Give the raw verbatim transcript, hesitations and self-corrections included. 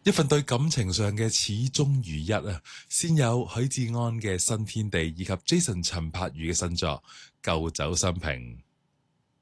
一份對感情上嘅始終如一啊，先有許志安嘅新天地以及 Jason 陳柏宇嘅新作《舊酒新瓶》。